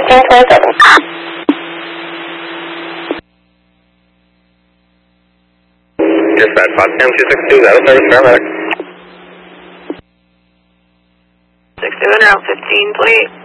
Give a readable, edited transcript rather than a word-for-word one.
1527. Dispatch, Potsdam 262, that'll service paramedic. 62 and out, 1528.